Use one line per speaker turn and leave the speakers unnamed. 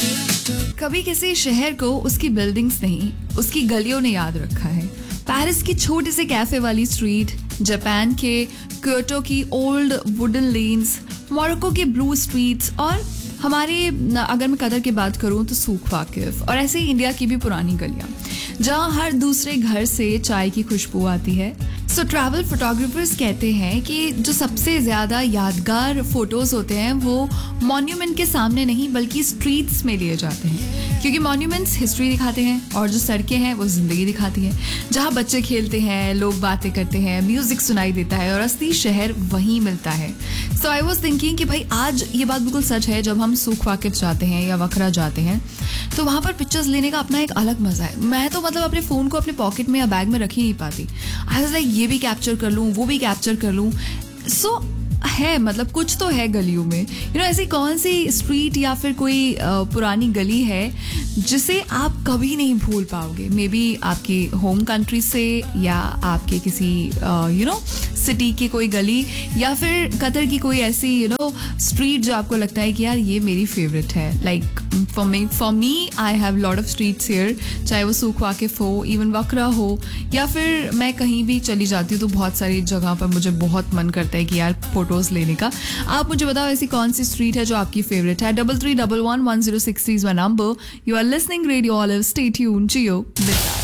कभी किसी शहर को उसकी बिल्डिंग्स नहीं, उसकी गलियों ने याद रखा है। पेरिस की छोटी सी कैफे वाली स्ट्रीट, जापान के क्योटो की ओल्ड वुडन लेन्स, मोरक्को के ब्लू स्ट्रीट्स और हमारे अगर मैं कतर की बात करूं तो सूख वाकिफ, और ऐसे ही इंडिया की भी पुरानी गलियां जहां हर दूसरे घर से चाय की खुशबू आती है। सो ट्रैवल फोटोग्राफर्स कहते हैं कि जो सबसे ज़्यादा यादगार फोटोज़ होते हैं वो मॉन्यूमेंट के सामने नहीं बल्कि स्ट्रीट्स में लिए जाते हैं, क्योंकि मॉन्यूमेंट्स हिस्ट्री दिखाते हैं और जो सड़कें हैं वो ज़िंदगी दिखाती हैं। जहाँ बच्चे खेलते हैं, लोग बातें करते हैं, म्यूज़िक सुनाई देता है और असली शहर वहीं मिलता है। सो आई वॉज थिंकिंग कि भाई आज ये बात बिल्कुल सच है, जब हम सूख वाकिफ जाते हैं या वकरा जाते हैं तो वहाँ पर पिक्चर्स लेने का अपना एक अलग मज़ा है। मैं तो मतलब अपने फ़ोन को अपने पॉकेट में या बैग में रख ही नहीं पाती। आई वाज लाइक ये भी कैप्चर कर लूँ, वो भी कैप्चर कर लूँ। सो है मतलब कुछ तो है गलियों में। ऐसी कौन सी स्ट्रीट या फिर कोई पुरानी गली है जिसे आप कभी नहीं भूल पाओगे? मे बी आपकी होम कंट्री से या आपके किसी सिटी की कोई गली या फिर कतर की कोई ऐसी स्ट्रीट जो आपको लगता है कि यार ये मेरी फेवरेट है। Like for me I have lot of streets here, चाहे वो सूख वाकिफ हो, इवन वकरा हो, या फिर मैं कहीं भी चली जाती हूँ तो बहुत सारी जगह पर मुझे बहुत मन करता है कि यार फोटोज लेने का। आप मुझे बताओ ऐसी कौन सी स्ट्रीट है जो आपकी फेवरेट है। 33111063 is my number. You are listening radio olive, stay tuned, Jio.